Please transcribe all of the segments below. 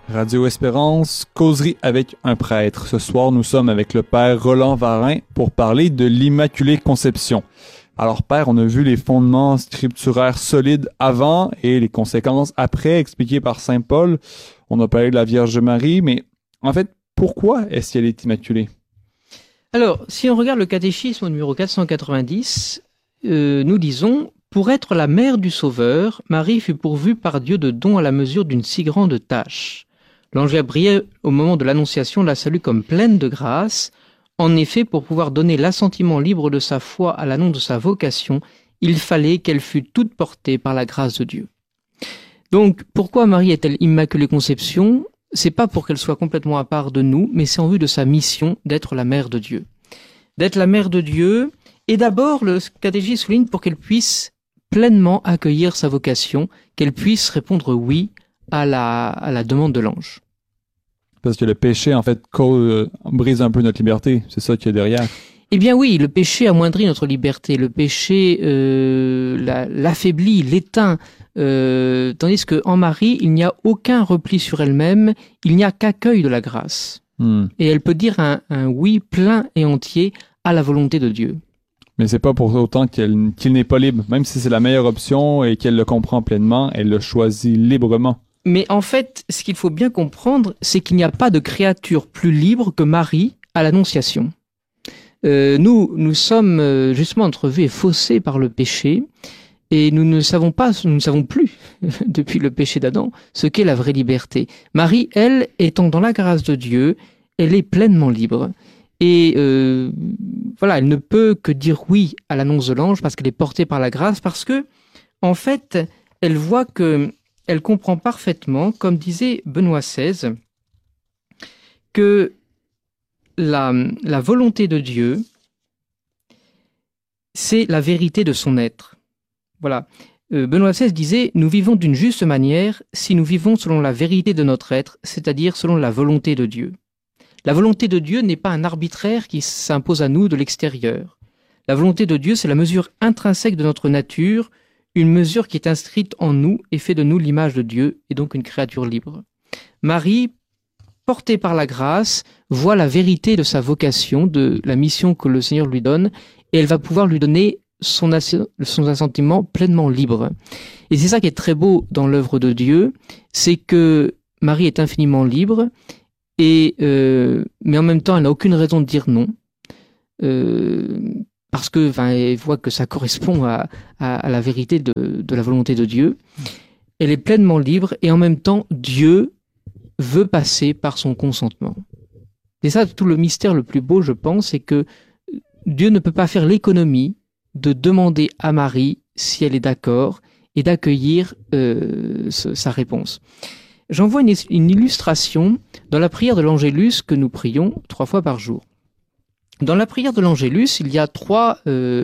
Radio Espérance, causerie avec un prêtre. Ce soir, nous sommes avec le père Roland Varin pour parler de l'Immaculée Conception. Alors, père, on a vu les fondements scripturaires solides avant et les conséquences après, expliquées par saint Paul. On a parlé de la Vierge Marie, mais en fait, pourquoi est-ce qu'elle est immaculée? Alors, si on regarde le catéchisme au numéro 490, nous disons « Pour être la mère du Sauveur, Marie fut pourvue par Dieu de dons à la mesure d'une si grande tâche. L'ange Gabriel, au moment de l'Annonciation, la salue comme pleine de grâce. En effet, pour pouvoir donner l'assentiment libre de sa foi à l'annonce de sa vocation, il fallait qu'elle fût toute portée par la grâce de Dieu. » Donc, pourquoi Marie est-elle Immaculée Conception ? C'est pas pour qu'elle soit complètement à part de nous, mais c'est en vue de sa mission d'être la mère de Dieu. D'être la mère de Dieu, et d'abord, le catéchisme souligne pour qu'elle puisse pleinement accueillir sa vocation, qu'elle puisse répondre oui à la demande de l'ange. Parce que le péché, en fait, brise un peu notre liberté. C'est ça qu'il y a derrière. Eh bien oui, le péché amoindrit notre liberté. Le péché l'affaiblit, l'éteint. Tandis qu'en Marie, il n'y a aucun repli sur elle-même, il n'y a qu'accueil de la grâce. Et elle peut dire un oui plein et entier à la volonté de Dieu. Mais c'est pas pour autant qu'il n'est pas libre. Même si c'est la meilleure option et qu'elle le comprend pleinement, elle le choisit librement. Mais en fait, ce qu'il faut bien comprendre, c'est qu'il n'y a pas de créature plus libre que Marie à l'Annonciation. Nous sommes justement entrevus et faussés par le péché, et nous ne savons plus, depuis le péché d'Adam, ce qu'est la vraie liberté. Marie, elle, étant dans la grâce de Dieu, elle est pleinement libre. Et elle ne peut que dire oui à l'annonce de l'ange parce qu'elle est portée par la grâce, parce que, en fait, elle voit que elle comprend parfaitement, comme disait Benoît XVI, que la volonté de Dieu, c'est la vérité de son être. Voilà. Benoît XVI disait « Nous vivons d'une juste manière si nous vivons selon la vérité de notre être, c'est-à-dire selon la volonté de Dieu. » La volonté de Dieu n'est pas un arbitraire qui s'impose à nous de l'extérieur. La volonté de Dieu, c'est la mesure intrinsèque de notre nature, une mesure qui est inscrite en nous et fait de nous l'image de Dieu, et donc une créature libre. Marie, portée par la grâce, voit la vérité de sa vocation, de la mission que le Seigneur lui donne, et elle va pouvoir lui donner son assentiment pleinement libre. Et c'est ça qui est très beau dans l'œuvre de Dieu, c'est que Marie est infiniment libre, mais en même temps, elle n'a aucune raison de dire non, parce que, elle voit que ça correspond à la vérité de la volonté de Dieu. Elle est pleinement libre, et en même temps, Dieu veut passer par son consentement. C'est ça tout le mystère le plus beau, je pense, c'est que Dieu ne peut pas faire l'économie de demander à Marie si elle est d'accord et d'accueillir sa réponse. J'en vois une illustration dans la prière de l'Angélus que nous prions 3 fois par jour. Dans la prière de l'Angélus, il y a trois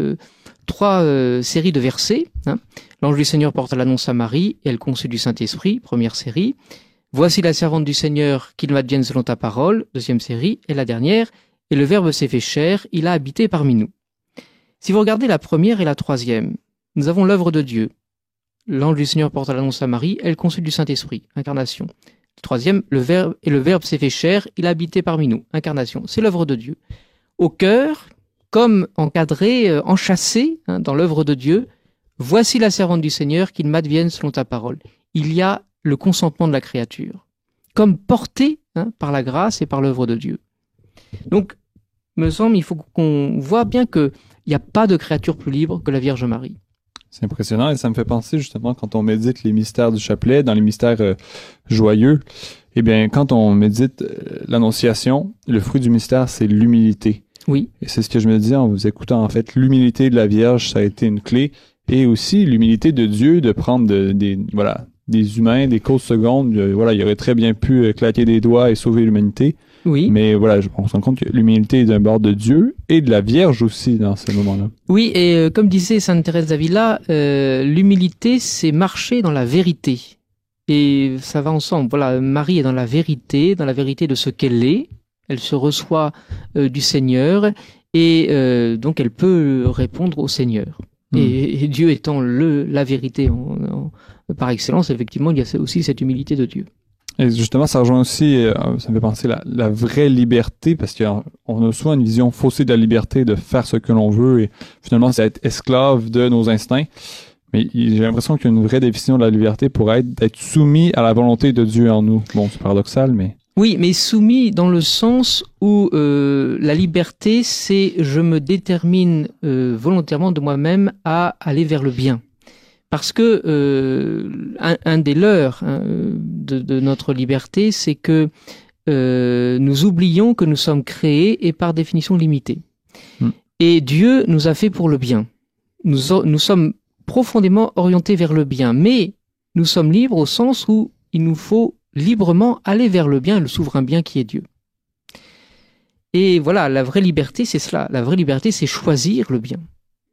séries de versets. L'ange du Seigneur porte l'annonce à Marie, et elle conçut du Saint-Esprit, première série. Voici la servante du Seigneur, qu'il m'advienne selon ta parole, deuxième série. Et la dernière, et le Verbe s'est fait chair, il a habité parmi nous. Si vous regardez la première et la troisième, nous avons l'œuvre de Dieu. L'ange du Seigneur porte l'annonce à Marie, elle conçut du Saint-Esprit, incarnation. Le troisième, le Verbe s'est fait chair, il a habité parmi nous, incarnation. C'est l'œuvre de Dieu. Au cœur, comme encadré, enchâssé dans l'œuvre de Dieu, voici la servante du Seigneur, qu'il m'advienne selon ta parole. Il y a le consentement de la créature, comme porté par la grâce et par l'œuvre de Dieu. Donc, me semble, il faut qu'on voit bien qu'il n'y a pas de créature plus libre que la Vierge Marie. C'est impressionnant, et ça me fait penser justement quand on médite les mystères du chapelet, dans les mystères joyeux, eh bien quand on médite l'Annonciation, le fruit du mystère, c'est l'humilité. Oui. Et c'est ce que je me disais en vous écoutant, en fait, l'humilité de la Vierge, ça a été une clé, et aussi l'humilité de Dieu de prendre des humains, des causes secondes. Il aurait très bien pu claquer des doigts et sauver l'humanité. Oui. Mais on se rend compte que l'humilité est d'un bord de Dieu et de la Vierge aussi dans ce moment-là. Oui, et comme disait Sainte Thérèse d'Avila, l'humilité, c'est marcher dans la vérité. Et ça va ensemble. Voilà, Marie est dans la vérité de ce qu'elle est. Elle se reçoit du Seigneur, et donc elle peut répondre au Seigneur. Et Dieu étant la vérité par excellence, effectivement, il y a aussi cette humilité de Dieu. Et justement, ça rejoint aussi, ça me fait penser la vraie liberté, parce qu'on a souvent une vision faussée de la liberté, de faire ce que l'on veut, et finalement, c'est être esclave de nos instincts. Mais j'ai l'impression qu'il y a une vraie définition de la liberté pour être d'être soumis à la volonté de Dieu en nous. Bon, c'est paradoxal, mais... Oui, mais soumis dans le sens où la liberté, c'est je me détermine volontairement de moi-même à aller vers le bien. Parce que un des leurres de notre liberté, c'est que nous oublions que nous sommes créés et par définition limités. Et Dieu nous a fait pour le bien. Nous sommes profondément orientés vers le bien, mais nous sommes libres au sens où il nous faut librement aller vers le bien, le souverain bien qui est Dieu. Et voilà, la vraie liberté, c'est cela. La vraie liberté, c'est choisir le bien.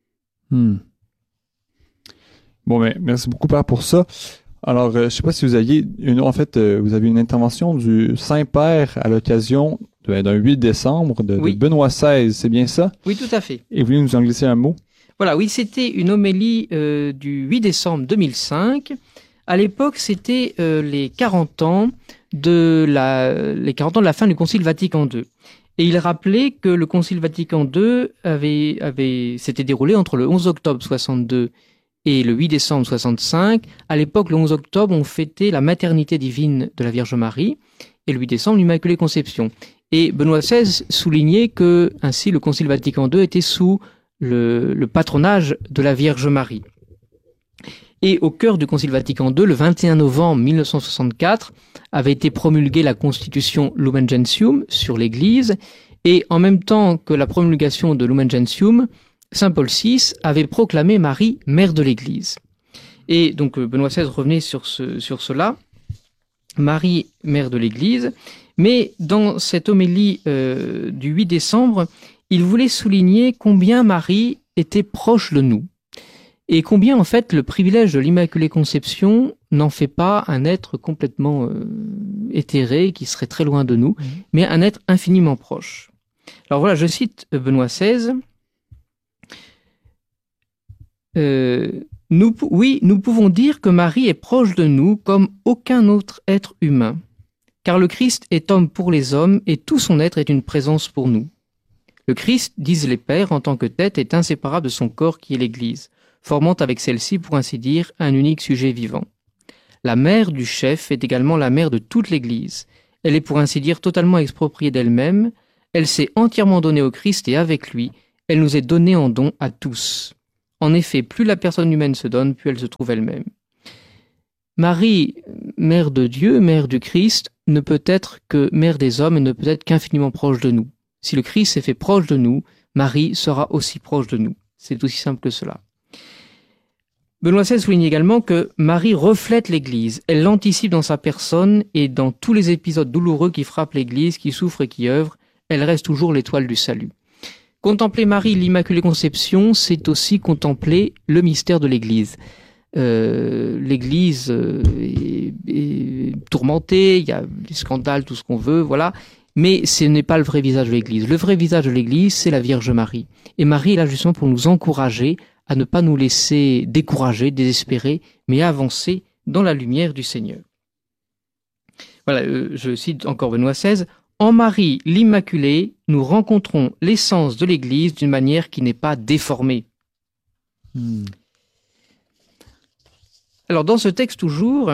Bon, mais merci beaucoup, Père, pour ça. Alors, je ne sais pas si vous aviez vous avez une intervention du Saint-Père à l'occasion d'un 8 décembre de Benoît XVI, c'est bien ça? Oui, tout à fait. Et vous voulez nous en glisser un mot? Voilà, oui, c'était une homélie du 8 décembre 2005. À l'époque, c'était les 40 ans de la fin du Concile Vatican II. Et il rappelait que le Concile Vatican II s'était déroulé entre le 11 octobre 62 et le 8 décembre 65. À l'époque, le 11 octobre, on fêtait la maternité divine de la Vierge Marie et le 8 décembre, l'Immaculée Conception. Et Benoît XVI soulignait que ainsi le Concile Vatican II était sous le patronage de la Vierge Marie. Et au cœur du Concile Vatican II, le 21 novembre 1964, avait été promulguée la Constitution Lumen Gentium sur l'Église, et en même temps que la promulgation de Lumen Gentium, Saint Paul VI avait proclamé Marie mère de l'Église. Et donc Benoît XVI revenait sur cela, Marie mère de l'Église, mais dans cette homélie du 8 décembre, il voulait souligner combien Marie était proche de nous. Et combien, en fait, le privilège de l'Immaculée Conception n'en fait pas un être complètement éthéré, qui serait très loin de nous, mais un être infiniment proche. Alors voilà, je cite Benoît XVI. Nous pouvons dire que Marie est proche de nous comme aucun autre être humain, car le Christ est homme pour les hommes et tout son être est une présence pour nous. Le Christ, disent les pères, en tant que tête, est inséparable de son corps qui est l'Église, formant avec celle-ci, pour ainsi dire, un unique sujet vivant. La mère du chef est également la mère de toute l'Église. Elle est pour ainsi dire totalement expropriée d'elle-même, elle s'est entièrement donnée au Christ et avec lui, elle nous est donnée en don à tous. En effet, plus la personne humaine se donne, plus elle se trouve elle-même. Marie, mère de Dieu, mère du Christ, ne peut être que mère des hommes et ne peut être qu'infiniment proche de nous. Si le Christ s'est fait proche de nous, Marie sera aussi proche de nous. C'est aussi simple que cela. Benoît XVI souligne également que Marie reflète l'Église. Elle l'anticipe dans sa personne et dans tous les épisodes douloureux qui frappent l'Église, qui souffre et qui œuvre, elle reste toujours l'étoile du salut. Contempler Marie, l'Immaculée Conception, c'est aussi contempler le mystère de l'Église. L'Église est tourmentée, il y a des scandales, tout ce qu'on veut, voilà. Mais ce n'est pas le vrai visage de l'Église. Le vrai visage de l'Église, c'est la Vierge Marie. Et Marie est là justement pour nous encourager à ne pas nous laisser décourager, désespérer, mais avancer dans la lumière du Seigneur. Voilà, je cite encore Benoît XVI. En Marie, l'Immaculée, nous rencontrons l'essence de l'Église d'une manière qui n'est pas déformée. Alors, dans ce texte toujours,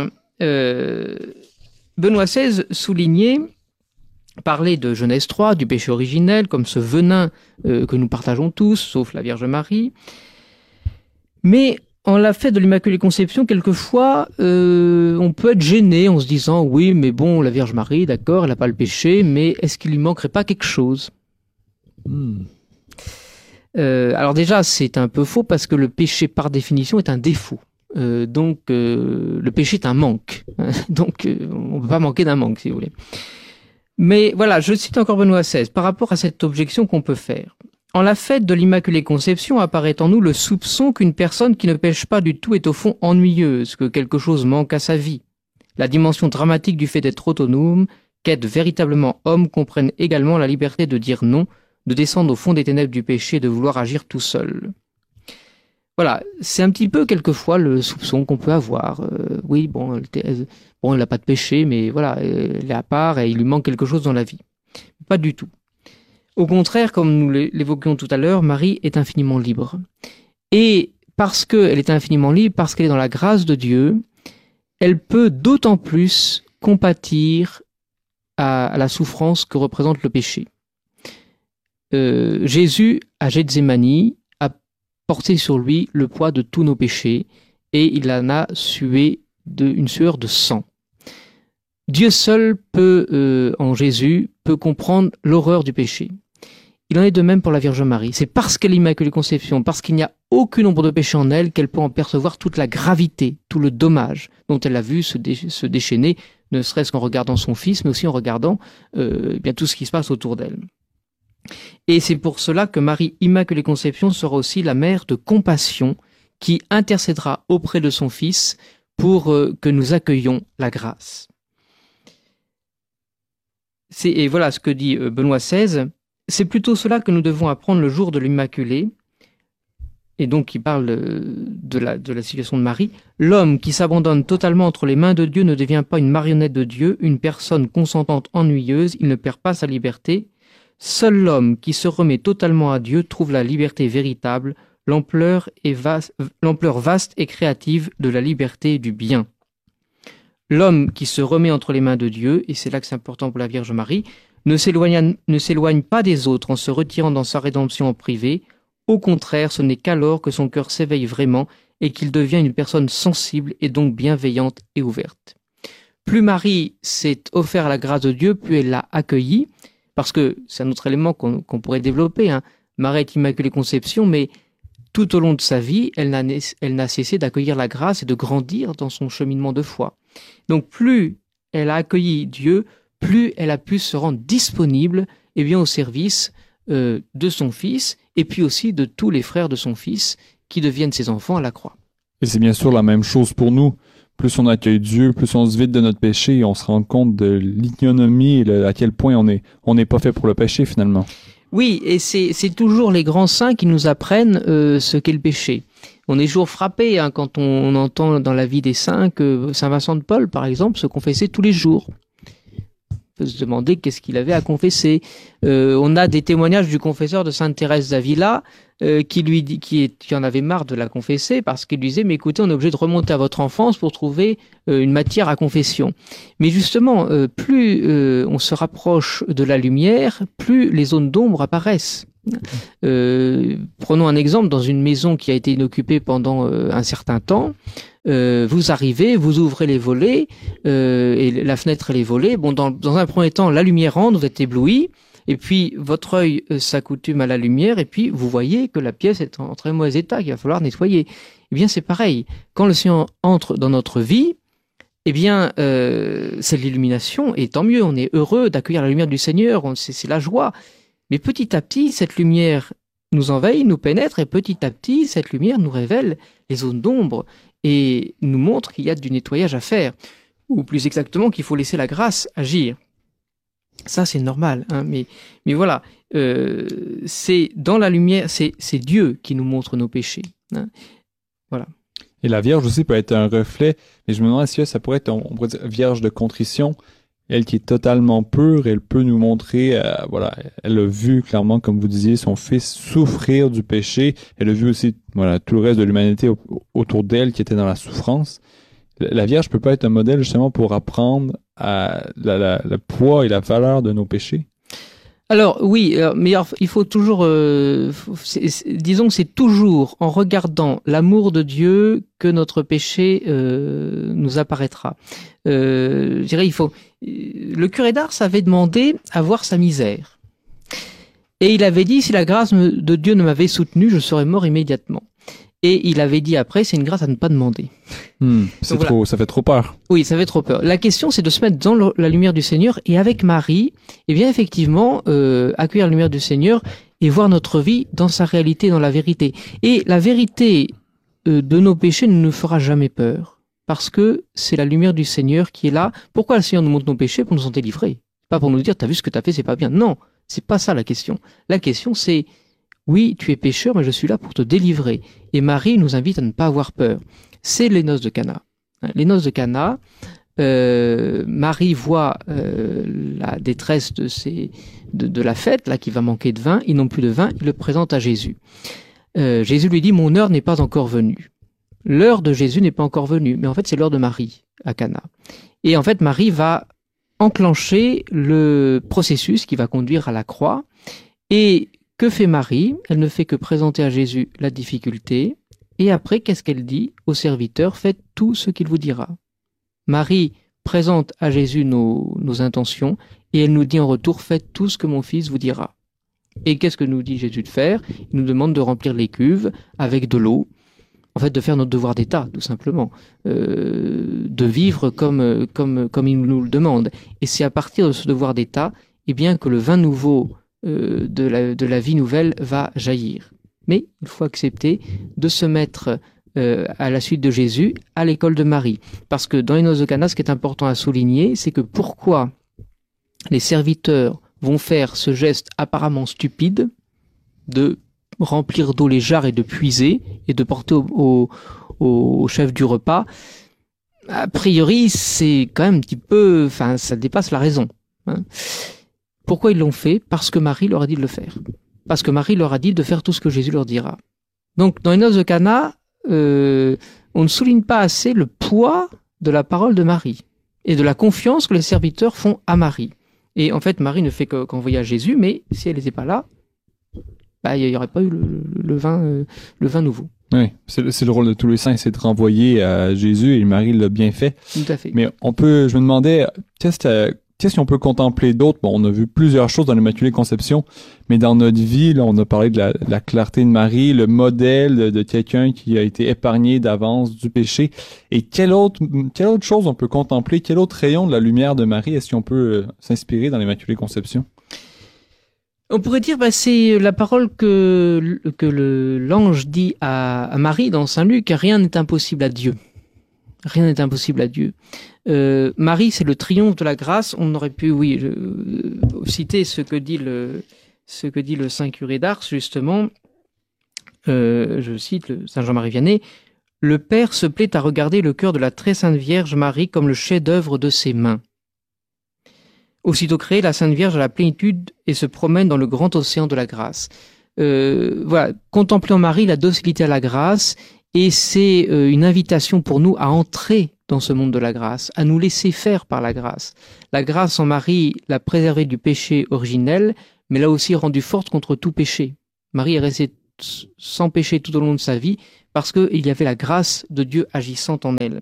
Benoît XVI soulignait, parlait de Genèse 3, du péché originel, comme ce venin que nous partageons tous, sauf la Vierge Marie. Mais en la fête de l'Immaculée Conception, quelquefois, on peut être gêné en se disant « Oui, mais bon, la Vierge Marie, d'accord, elle n'a pas le péché, mais est-ce qu'il lui manquerait pas quelque chose ?» Alors déjà, c'est un peu faux parce que le péché, par définition, est un défaut. Donc, le péché est un manque. Donc, on ne peut pas manquer d'un manque, si vous voulez. Mais voilà, je cite encore Benoît XVI, par rapport à cette objection qu'on peut faire. En la fête de l'Immaculée Conception apparaît en nous le soupçon qu'une personne qui ne pêche pas du tout est au fond ennuyeuse, que quelque chose manque à sa vie. La dimension dramatique du fait d'être autonome, qu'être véritablement homme comprenne également la liberté de dire non, de descendre au fond des ténèbres du péché et de vouloir agir tout seul. Voilà, c'est un petit peu quelquefois le soupçon qu'on peut avoir. Oui, bon, elle n'a pas de péché, mais voilà, elle est à part et il lui manque quelque chose dans la vie. Pas du tout. Au contraire, comme nous l'évoquions tout à l'heure, Marie est infiniment libre. Et parce qu'elle est infiniment libre, parce qu'elle est dans la grâce de Dieu, elle peut d'autant plus compatir à la souffrance que représente le péché. Jésus, à Gethsémani, a porté sur lui le poids de tous nos péchés et il en a sué une sueur de sang. Dieu seul peut, en Jésus, peut comprendre l'horreur du péché. Il en est de même pour la Vierge Marie. C'est parce qu'elle est Immaculée Conception, parce qu'il n'y a aucun nombre de péchés en elle, qu'elle peut en percevoir toute la gravité, tout le dommage dont elle a vu se déchaîner, ne serait-ce qu'en regardant son fils, mais aussi en regardant bien tout ce qui se passe autour d'elle. Et c'est pour cela que Marie Immaculée Conception sera aussi la mère de compassion qui intercédera auprès de son fils pour que nous accueillions la grâce. Et voilà ce que dit Benoît XVI. C'est plutôt cela que nous devons apprendre le jour de l'Immaculée. Et donc il parle de la situation de Marie. L'homme qui s'abandonne totalement entre les mains de Dieu ne devient pas une marionnette de Dieu, une personne consentante ennuyeuse, il ne perd pas sa liberté. Seul l'homme qui se remet totalement à Dieu trouve la liberté véritable, l'ampleur vaste et créative de la liberté du bien. L'homme qui se remet entre les mains de Dieu, et c'est là que c'est important pour la Vierge Marie, ne s'éloigne pas des autres en se retirant dans sa rédemption en privé. Au contraire, ce n'est qu'alors que son cœur s'éveille vraiment et qu'il devient une personne sensible et donc bienveillante et ouverte. Plus Marie s'est offert à la grâce de Dieu, plus elle l'a accueillie, parce que c'est un autre élément qu'on pourrait développer. Marie est Immaculée Conception, mais tout au long de sa vie, elle n'a cessé d'accueillir la grâce et de grandir dans son cheminement de foi. Donc plus elle a accueilli Dieu, plus elle a pu se rendre disponible au service de son fils et puis aussi de tous les frères de son fils qui deviennent ses enfants à la croix. Et c'est bien sûr la même chose pour nous. Plus on accueille Dieu, plus on se vide de notre péché et on se rend compte de l'ignominie et à quel point on n'est pas fait pour le péché finalement. Oui, et c'est toujours les grands saints qui nous apprennent ce qu'est le péché. On est toujours frappé quand on entend dans la vie des saints que Saint Vincent de Paul, par exemple, se confessait tous les jours. On peut se demander qu'est-ce qu'il avait à confesser. On a des témoignages du confesseur de Sainte Thérèse d'Avila qui en avait marre de la confesser parce qu'il lui disait « Mais écoutez, on est obligé de remonter à votre enfance pour trouver une matière à confession. » Mais justement, plus on se rapproche de la lumière, plus les zones d'ombre apparaissent. Prenons un exemple, dans une maison qui a été inoccupée pendant un certain temps, vous arrivez, vous ouvrez les volets et la fenêtre et les volets. Bon, dans un premier temps, la lumière rentre, vous êtes ébloui, et puis votre œil s'accoutume à la lumière, et puis vous voyez que la pièce est en très mauvais état, qu'il va falloir nettoyer. Eh bien, c'est pareil. Quand le Seigneur entre dans notre vie, eh bien, c'est l'illumination, et tant mieux. On est heureux d'accueillir la lumière du Seigneur. C'est la joie. Mais petit à petit, cette lumière nous envahit, nous pénètre, et petit à petit, cette lumière nous révèle les zones d'ombre et nous montre qu'il y a du nettoyage à faire, ou plus exactement qu'il faut laisser la grâce agir. Ça, c'est normal, mais voilà, c'est dans la lumière, c'est Dieu qui nous montre nos péchés. Voilà. Et la Vierge aussi peut être un reflet, mais je me demande si ça pourrait être, on pourrait dire, Vierge de contrition. Elle qui est totalement pure, elle peut nous montrer, elle a vu clairement, comme vous disiez, son fils souffrir du péché. Elle a vu aussi, tout le reste de l'humanité autour d'elle qui était dans la souffrance. La Vierge peut pas être un modèle justement pour apprendre à le poids et la valeur de nos péchés. Alors oui, mais il faut toujours, disons que c'est toujours en regardant l'amour de Dieu que notre péché nous apparaîtra. Je dirais, le curé d'Ars avait demandé à voir sa misère. Et il avait dit, si la grâce de Dieu ne m'avait soutenu, je serais mort immédiatement. Et il avait dit après, c'est une grâce à ne pas demander. Ça fait trop peur. Oui, ça fait trop peur. La question, c'est de se mettre dans la lumière du Seigneur. Et avec Marie, eh bien, effectivement, accueillir la lumière du Seigneur et voir notre vie dans sa réalité, dans la vérité. Et la vérité de nos péchés ne nous fera jamais peur. Parce que c'est la lumière du Seigneur qui est là. Pourquoi le Seigneur nous montre nos péchés? Pour nous en délivrer. Pas pour nous dire, t'as vu ce que t'as fait, c'est pas bien. Non, c'est pas ça la question. La question, c'est, Oui, tu es pécheur, mais je suis là pour te délivrer. Et Marie nous invite à ne pas avoir peur. C'est les noces de Cana. Les noces de Cana, Marie voit la détresse de la fête, là, qui va manquer de vin. Ils n'ont plus de vin, il le présente à Jésus. Jésus lui dit, mon heure n'est pas encore venue. L'heure de Jésus n'est pas encore venue, mais en fait c'est l'heure de Marie à Cana. Et en fait Marie va enclencher le processus qui va conduire à la croix. Et que fait Marie? Elle ne fait que présenter à Jésus la difficulté. Et après, qu'est-ce qu'elle dit au serviteur? Faites tout ce qu'il vous dira. Marie présente à Jésus nos intentions et elle nous dit en retour, faites tout ce que mon fils vous dira. Et qu'est-ce que nous dit Jésus de faire? Il nous demande de remplir les cuves avec de l'eau. En fait, de faire notre devoir d'État, tout simplement, de vivre comme il nous le demande. Et c'est à partir de ce devoir d'État, eh bien, que le vin nouveau de la vie nouvelle va jaillir. Mais il faut accepter de se mettre à la suite de Jésus à l'école de Marie, parce que dans les noces de Cana, ce qui est important à souligner, c'est que pourquoi les serviteurs vont faire ce geste apparemment stupide de remplir d'eau les jarres et de puiser et de porter au chef du repas, a priori c'est quand même un petit peu, enfin ça dépasse la raison. Hein. Pourquoi ils l'ont fait? Parce que Marie leur a dit de le faire. Parce que Marie leur a dit de faire tout ce que Jésus leur dira. Donc dans les noces de Cana, on ne souligne pas assez le poids de la parole de Marie et de la confiance que les serviteurs font à Marie. Et en fait Marie ne fait qu'envoyer à Jésus, mais si elle n'était pas là, il n'y aurait pas eu le vin nouveau. Oui, c'est le rôle de tous les saints, c'est de renvoyer à Jésus et Marie l'a bien fait. Tout à fait. Mais je me demandais, qu'est-ce qu'on peut contempler d'autre? Bon, on a vu plusieurs choses dans l'Immaculée Conception, mais dans notre vie, là, on a parlé de la clarté de Marie, le modèle de quelqu'un qui a été épargné d'avance du péché. Et quelle autre chose on peut contempler? Quel autre rayon de la lumière de Marie est-ce qu'on peut s'inspirer dans l'Immaculée Conception? On pourrait dire, c'est la parole que l'ange dit à Marie dans Saint Luc, rien n'est impossible à Dieu. Rien n'est impossible à Dieu. Marie, c'est le triomphe de la grâce. On aurait pu, citer ce que dit le Saint curé d'Ars, justement. Je cite le Saint Jean-Marie Vianney. Le Père se plaît à regarder le cœur de la très sainte Vierge Marie comme le chef-d'œuvre de ses mains. Aussitôt créée, la Sainte Vierge a la plénitude et se promène dans le grand océan de la grâce. Contempler en Marie la docilité à la grâce, et c'est une invitation pour nous à entrer dans ce monde de la grâce, à nous laisser faire par la grâce. La grâce en Marie l'a préservée du péché originel, mais l'a aussi rendue forte contre tout péché. Marie est restée sans péché tout au long de sa vie, parce qu'il y avait la grâce de Dieu agissant en elle.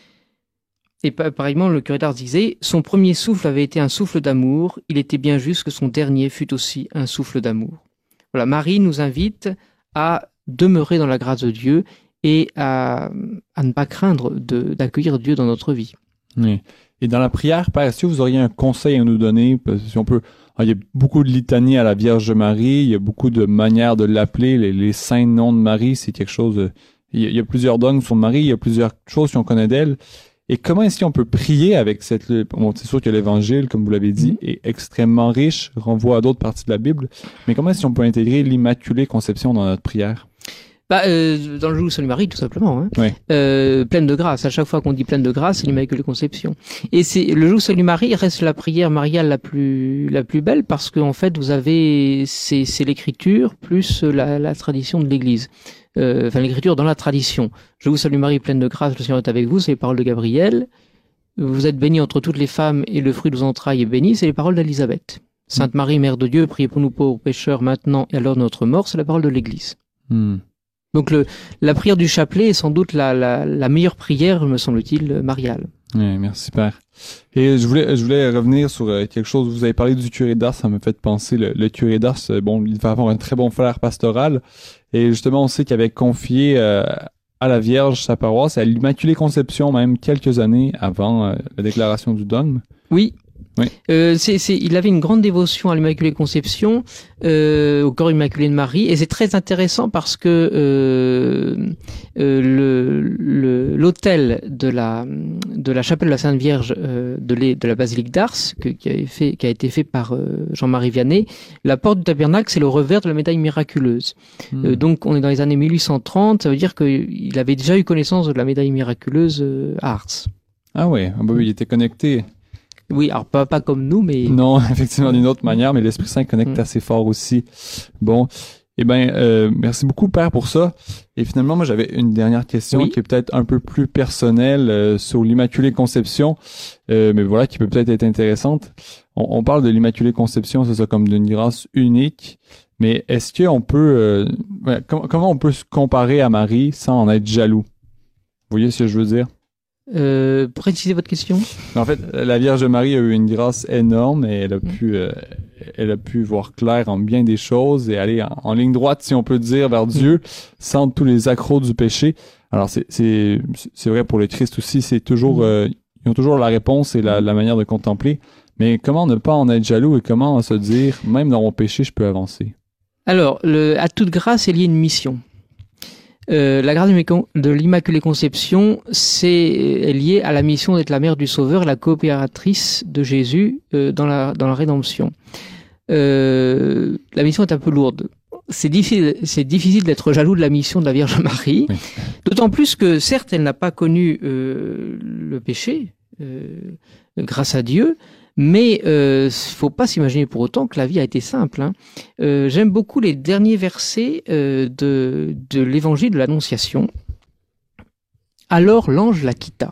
Et pareillement, le curé d'Ars disait, son premier souffle avait été un souffle d'amour, il était bien juste que son dernier fût aussi un souffle d'amour. Voilà, Marie nous invite à demeurer dans la grâce de Dieu et à ne pas craindre d'accueillir Dieu dans notre vie. Oui. Et dans la prière, Père, est-ce que vous auriez un conseil à nous donner? Si on peut, il y a beaucoup de litanies à la Vierge Marie, il y a beaucoup de manières de l'appeler, les saints noms de Marie, c'est quelque chose, il y a plusieurs dogmes sur Marie, il y a plusieurs choses qu'on connaît d'elle. Et comment est-ce qu'on peut prier avec bon, c'est sûr que l'Évangile, comme vous l'avez dit, est extrêmement riche, renvoie à d'autres parties de la Bible, mais comment est-ce qu'on peut intégrer l'Immaculée Conception dans notre prière? Dans le jour Salut Marie, tout simplement. Hein. Oui. Pleine de grâce. À chaque fois qu'on dit pleine de grâce, c'est l'Immaculée Conception. Et le jour Salut Marie reste la prière mariale la plus belle parce qu'en fait, vous avez, c'est l'écriture plus la tradition de l'Église. L'écriture dans la tradition. Je vous salue Marie, pleine de grâce, le Seigneur est avec vous, c'est les paroles de Gabriel. Vous êtes bénie entre toutes les femmes et le fruit de vos entrailles est béni, c'est les paroles d'Élisabeth. Sainte Marie, Mère de Dieu, priez pour nous pauvres pécheurs maintenant et à l'heure de notre mort, c'est la parole de l'Église. Donc la prière du chapelet est sans doute la meilleure prière, me semble-t-il, mariale. Oui, merci Père. Et je voulais revenir sur quelque chose. Vous avez parlé du curé d'Ars, ça me fait penser. Le curé d'Ars, bon, il va avoir un très bon frère pastoral. Et justement, on sait qu'il avait confié à la Vierge sa paroisse, à l'Immaculée Conception même quelques années avant la déclaration du dogme. Oui. Oui. Il avait une grande dévotion à l'Immaculée Conception, au corps immaculé de Marie, et c'est très intéressant parce que l'autel de la chapelle de la Sainte Vierge de la basilique d'Ars, qui a été fait par Jean-Marie Vianney, la porte du tabernacle, c'est le revers de la médaille miraculeuse. Donc on est dans les années 1830, ça veut dire qu'il avait déjà eu connaissance de la médaille miraculeuse à Ars. Ah oui, il était connecté. Oui, alors pas comme nous, mais... Non, effectivement, d'une autre manière, mais l'Esprit Saint connecte assez fort aussi. Bon, merci beaucoup, Père, pour ça. Et finalement, moi, j'avais une dernière question qui est peut-être un peu plus personnelle sur l'Immaculée Conception, mais voilà, qui peut peut-être être intéressante. On parle de l'Immaculée Conception, c'est ça, comme d'une grâce unique, mais est-ce qu'on peut... comment on peut se comparer à Marie sans en être jaloux? Vous voyez ce que je veux dire? Précisez votre question. En fait, la Vierge Marie a eu une grâce énorme et elle a pu voir clair en bien des choses et aller en ligne droite, si on peut dire, vers Dieu, sans tous les accros du péché. Alors, c'est vrai pour le Christ aussi, c'est toujours, ils ont toujours la réponse et la manière de contempler. Mais comment ne pas en être jaloux et comment se dire, même dans mon péché, je peux avancer? Alors, à toute grâce est liée une mission. La grâce de l'Immaculée Conception, est liée à la mission d'être la mère du Sauveur et la coopératrice de Jésus dans la rédemption. La mission est un peu lourde. C'est difficile d'être jaloux de la mission de la Vierge Marie, d'autant plus que certes, elle n'a pas connu le péché, grâce à Dieu, mais faut pas s'imaginer pour autant que la vie a été simple. Hein. J'aime beaucoup les derniers versets de l'évangile de l'Annonciation. Alors l'ange la quitta.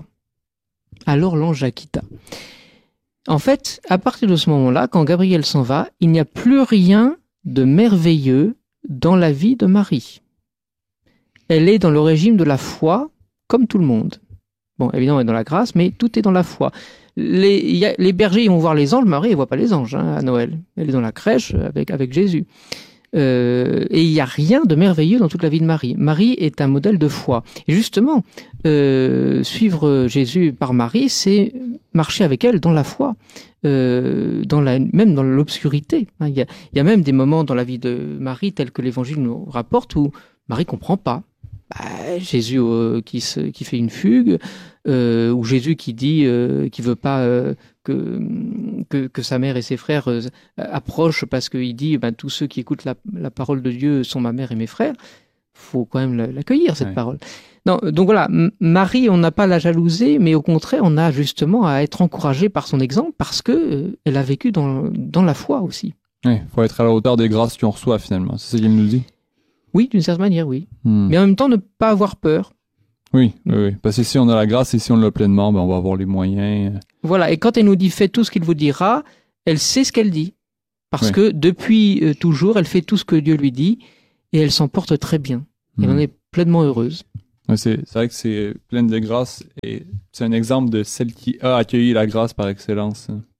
En fait, à partir de ce moment-là, quand Gabriel s'en va, il n'y a plus rien de merveilleux dans la vie de Marie. Elle est dans le régime de la foi, comme tout le monde. Bon, évidemment, elle est dans la grâce, mais tout est dans la foi. Les bergers, ils vont voir les anges. Marie, elle voit pas les anges à Noël. Elle est dans la crèche avec Jésus. Et il n'y a rien de merveilleux dans toute la vie de Marie. Marie est un modèle de foi. Et justement, suivre Jésus par Marie, c'est marcher avec elle dans la foi, même dans l'obscurité. Il y a même des moments dans la vie de Marie, tels que l'Évangile nous rapporte, où Marie comprend pas. Jésus qui fait une fugue, ou Jésus qui dit qu'il veut pas que sa mère et ses frères approchent parce qu'il dit tous ceux qui écoutent la parole de Dieu sont ma mère et mes frères. Faut quand même l'accueillir cette parole. Non, donc voilà, Marie, on n'a pas à la jalouser, mais au contraire, on a justement à être encouragé par son exemple parce que elle a vécu dans la foi aussi. Oui, faut être à la hauteur des grâces qu'on reçoit finalement. C'est ça qu'il nous dit. Oui, d'une certaine manière, oui. Mais en même temps, ne pas avoir peur. Oui. Parce que si on a la grâce et si on l'a pleinement, on va avoir les moyens. Voilà, et quand elle nous dit « faites tout ce qu'il vous dira », elle sait ce qu'elle dit. Parce que depuis toujours, elle fait tout ce que Dieu lui dit et elle s'en porte très bien. Elle en est pleinement heureuse. Ouais, c'est vrai que c'est pleine de grâce et c'est un exemple de celle qui a accueilli la grâce par excellence.